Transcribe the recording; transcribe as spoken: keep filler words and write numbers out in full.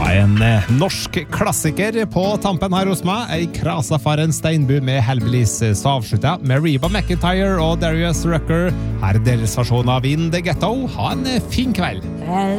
En norsk klassiker på tampen her hos meg. Ei krasa for en steinbu med Hellbillies så avslutta med Reba McEntire og Darius Rucker. Her er deres versjon av In the Ghetto. Ha en fin kveld.